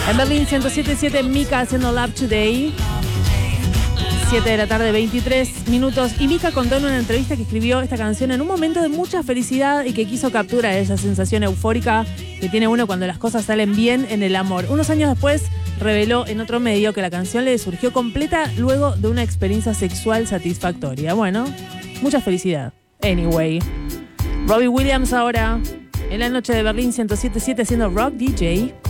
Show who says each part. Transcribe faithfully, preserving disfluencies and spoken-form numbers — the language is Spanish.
Speaker 1: En Berlín ciento siete punto siete, Mika haciendo Love Today. siete de la tarde, veintitrés minutos. Y Mika contó en una entrevista que escribió esta canción en un momento de mucha felicidad y que quiso capturar esa sensación eufórica que tiene uno cuando las cosas salen bien en el amor. Unos años después reveló en otro medio que la canción le surgió completa luego de una experiencia sexual satisfactoria. Bueno, mucha felicidad. Anyway. Robbie Williams ahora en la noche de Berlín ciento siete punto siete haciendo Rock D J.